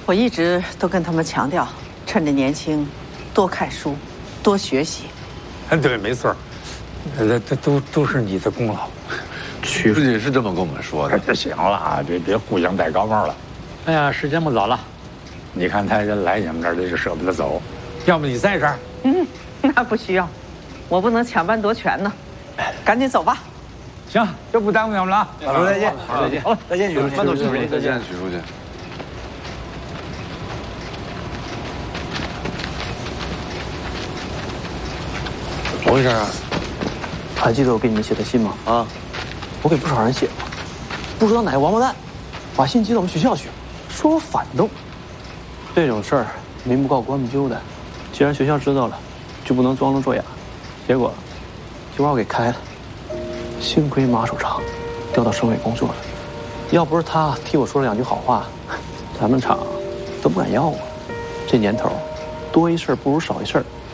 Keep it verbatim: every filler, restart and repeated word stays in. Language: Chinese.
我一直都跟他们强调，趁着年轻，多看书，多学习。 对，没错，这这都都是你的功劳。 曲书记是这么跟我们说的。 行了，别别互相戴高帽了。哎呀，时间不早了，你看他人来你们这儿，他就舍不得走。要不你在这儿？ 嗯，那不需要，我不能抢班夺权呢。赶紧走吧。 行，就不耽误你们了啊。 老周再见， 再见。 好了，再见，许书记。 慢走，许书记。 再见，许书记。怎么回事啊？ 还记得我给你们写的信吗？啊，我给不少人写了，不知道哪个王八蛋把信寄到我们学校去，说我反动。这种事儿民不告官不究的，既然学校知道了，就不能装聋作哑。结果就把我给开了。幸亏马守常调到省委工作了，要不是他替我说了两句好话，咱们厂都不敢要我。这年头，多一事不如少一事，